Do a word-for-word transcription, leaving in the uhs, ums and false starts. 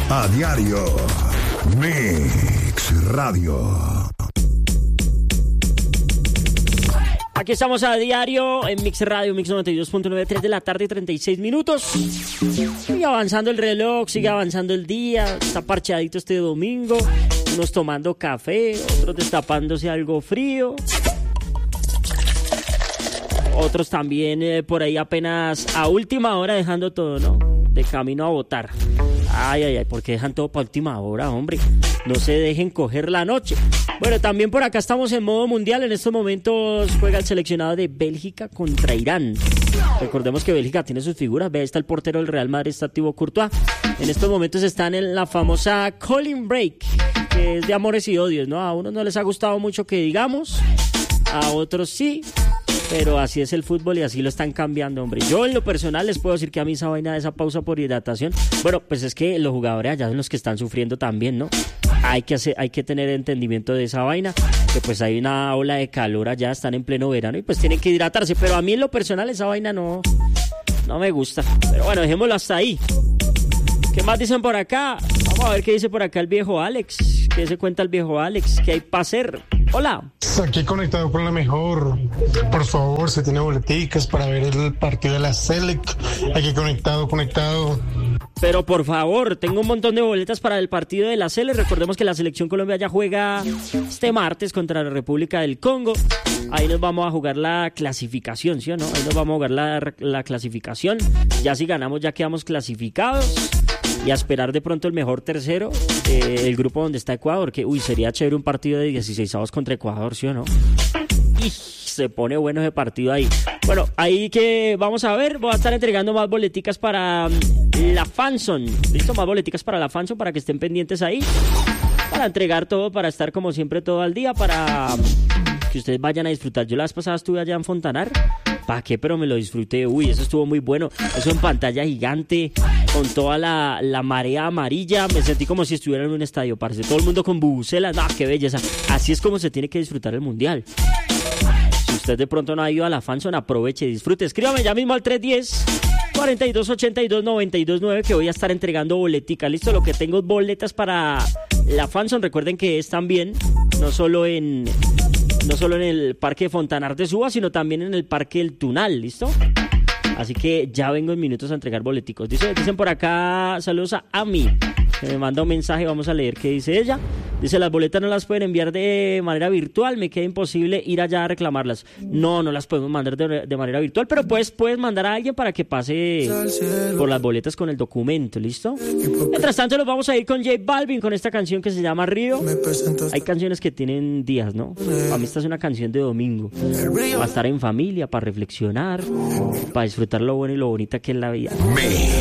A diario. Mix Radio. Aquí estamos a diario en Mix Radio, Mix noventa y dos punto nueve, tres de la tarde, treinta y seis minutos. Sigue avanzando el reloj, sigue avanzando el día, está parchadito este domingo. Unos tomando café, otros destapándose algo frío. Otros también eh, por ahí apenas a última hora dejando todo, ¿no? De camino a votar. Ay, ay, ay, porque dejan todo para última hora, hombre. No se dejen coger la noche. Bueno, también por acá estamos en modo mundial. En estos momentos juega el seleccionado de Bélgica contra Irán. Recordemos que Bélgica tiene sus figuras. Ve, ahí está el portero del Real Madrid, está Thibaut Courtois. En estos momentos están en la famosa Calling Break, que es de amores y odios, ¿no? A unos no les ha gustado mucho que digamos, a otros sí. Pero así es el fútbol y así lo están cambiando, hombre. Yo en lo personal les puedo decir que a mí esa vaina de esa pausa por hidratación, bueno, pues es que los jugadores allá son los que están sufriendo también, ¿no? Hay que hacer, hay que tener entendimiento de esa vaina, que pues hay una ola de calor allá, están en pleno verano y pues tienen que hidratarse. Pero a mí en lo personal esa vaina no, no me gusta. Pero bueno, dejémoslo hasta ahí. ¿Qué más dicen por acá? Vamos a ver qué dice por acá el viejo Alex. ¿Qué se cuenta el viejo Alex? ¿Qué hay para hacer? Hola. Aquí conectado con la mejor. Por favor, se tiene boleticas para ver el partido de la Selec. Aquí conectado, conectado. Pero por favor, tengo un montón de boletas para el partido de la Selec. Recordemos que la Selección Colombia ya juega este martes contra la República del Congo. Ahí nos vamos a jugar la clasificación, ¿sí o no? Ahí nos vamos a jugar la, la clasificación. Ya si ganamos ya quedamos clasificados. Y a esperar de pronto el mejor tercero, eh, el grupo donde está Ecuador, que uy, sería chévere un partido de dieciseisavos contra Ecuador, ¿sí o no? Y se pone bueno ese partido ahí. Bueno, ahí que vamos a ver, voy a estar entregando más boleticas para um, la Fanzone. ¿Listo? Más boleticas para la Fanzone para que estén pendientes ahí. Para entregar todo, para estar como siempre todo al día, para um, que ustedes vayan a disfrutar. Yo la vez pasada estuve allá en Fontanar. ¿Para qué? Pero me lo disfruté. Uy, eso estuvo muy bueno. Eso en pantalla gigante, con toda la, la marea amarilla. Me sentí como si estuviera en un estadio, parce. Todo el mundo con bubucelas. ¡Ah, qué belleza! Así es como se tiene que disfrutar el Mundial. Si usted de pronto no ha ido a la Fanzone, aproveche y disfrute. Escríbame ya mismo al tres uno cero, cuatro dos ocho dos, nueve dos nueve que voy a estar entregando boletica. Listo, lo que tengo es boletas para la Fanzone. Recuerden que es también, no solo en... No solo en el Parque Fontanar de Suba, sino también en el Parque El Tunal, ¿listo? Así que ya vengo en minutos a entregar boleticos. Dice, dicen por acá, saludos a Ami, que me manda un mensaje, vamos a leer qué dice ella. Dice, las boletas no las pueden enviar de manera virtual, me queda imposible ir allá a reclamarlas. No, no las podemos mandar de, de manera virtual, pero pues puedes mandar a alguien para que pase por las boletas con el documento, ¿listo? Mientras tanto nos vamos a ir con J Balvin, con esta canción que se llama Río. Hay canciones que tienen días, ¿no? Para mí esta es una canción de domingo, para estar en familia, para reflexionar, para disfrutar lo bueno y lo bonita que es la vida.